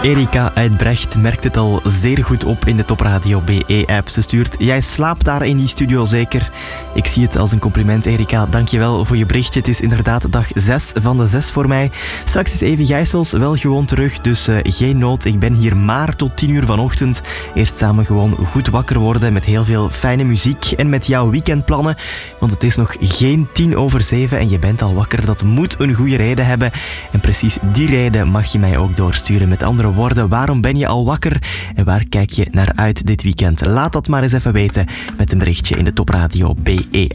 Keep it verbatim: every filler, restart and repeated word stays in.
Erika uit Brecht merkt het al zeer goed op in de Top Radio B E-app. Ze stuurt: jij slaapt daar in die studio zeker. Ik zie het als een compliment, Erika. Dankjewel voor je berichtje. Het is inderdaad dag zes van de zes voor mij. Straks is Evi Gijsels wel gewoon terug, dus uh, geen nood. Ik ben hier maar tot tien uur vanochtend. Eerst samen gewoon goed wakker worden met heel veel fijne muziek en met jouw weekendplannen. Want het is nog geen tien over zeven en je bent al wakker. Dat moet een goede reden hebben. En precies die reden mag je mij ook doorsturen. Met andere woorden, waarom ben je al wakker en waar kijk je naar uit dit weekend? Laat dat maar eens even weten met een berichtje in de Top Radio B E